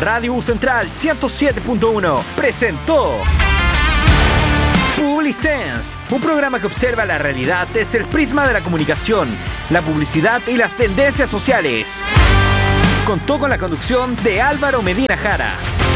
Radio U Central 107.1 presentó Publisense, un programa que observa la realidad desde el prisma de la comunicación, la publicidad y las tendencias sociales. Contó con la conducción de Álvaro Medina Jara.